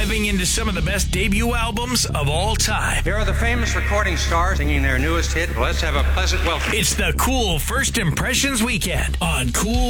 Diving into some of the best debut albums of all time. Here are the famous recording stars singing their newest hit. Let's have a pleasant welcome. It's the Cool First Impressions Weekend on Cool